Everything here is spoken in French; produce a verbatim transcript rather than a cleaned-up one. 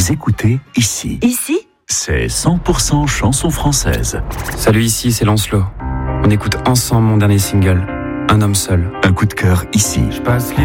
Vous écoutez Ici. Ici ? C'est cent pour cent chanson française. Salut, ici c'est Lancelot. On écoute ensemble mon dernier single, Un homme seul. Un coup de cœur ici. Je passe